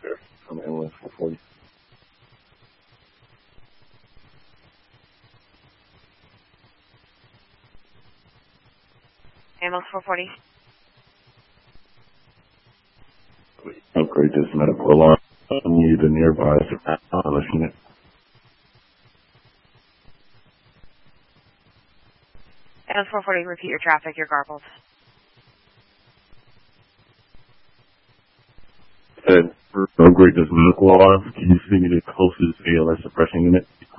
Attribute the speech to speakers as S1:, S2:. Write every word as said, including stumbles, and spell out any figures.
S1: here from ambulance four forty.
S2: Ambulance four forty.
S1: Upgrade this medical alarm. I need a nearby surveillance unit.
S2: Ambulance four forty, repeat your traffic, you're garbled.
S1: Said, upgrade this medical alarm. Can you see me the closest A L S suppression unit?